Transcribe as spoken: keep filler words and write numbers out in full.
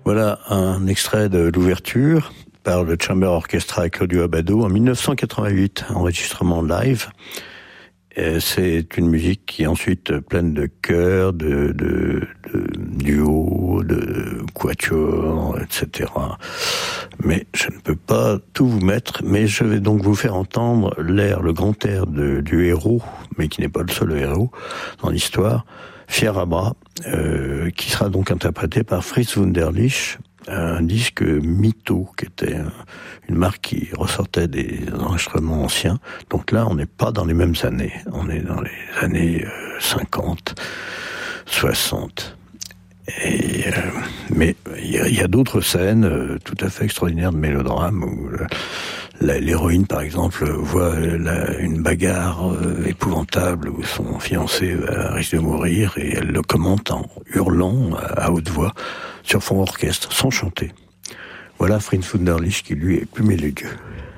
Voilà un extrait de l'ouverture par le Chamber Orchestra et Claudio Abbado en dix-neuf cent quatre-vingt-huit, enregistrement live. Et c'est une musique qui est ensuite pleine de chœurs, de, de, de duos, de quatuors, et cetera. Mais je ne peux pas tout vous mettre, mais je vais donc vous faire entendre l'air, le grand air de, du héros, mais qui n'est pas le seul héros dans l'histoire, Fier à bras, euh, qui sera donc interprété par Fritz Wunderlich, un disque Mytho, qui était une marque qui ressortait des enregistrements anciens. Donc là, on n'est pas dans les mêmes années. On est dans les années cinquante, soixante. Et, euh, mais il y a, y a d'autres scènes euh, tout à fait extraordinaires de mélodrame où euh, la, l'héroïne, par exemple, voit la, une bagarre euh, épouvantable où son fiancé euh, risque de mourir et elle le commente en hurlant à, à haute voix sur fond orchestre, sans chanter. Voilà Fritz Wunderlich qui, lui, est plus mélodieux.